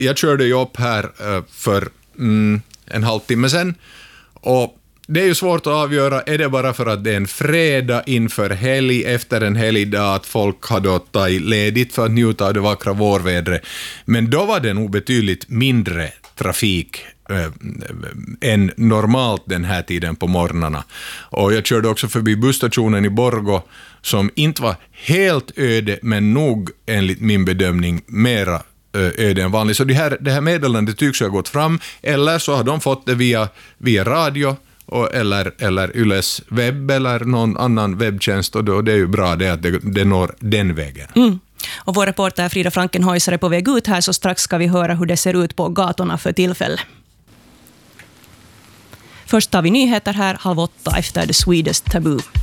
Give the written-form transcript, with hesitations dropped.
jag körde ju upp här för en halvtimme sedan, och det är ju svårt att avgöra, är det bara för att det är en fredag inför helg, efter en helgdag, att folk har då tagit ledigt för att njuta av det vackra vårvädret. Men då var det nog betydligt mindre trafik än normalt den här tiden på morgnarna. Och jag körde också förbi busstationen i Borgå, som inte var helt öde, men nog enligt min bedömning mera öde än vanligt. Så det här meddelandet tycks ha gått fram, eller så har de fått det via radio, eller Yles webb eller någon annan webbtjänst, och det är ju bra det att det når den vägen. Och vår reporter Frida Frankenhäuser är på väg ut här, så strax ska vi höra hur det ser ut på gatorna för tillfället. Först tar vi nyheter här 7:30 efter The Swedish Taboo.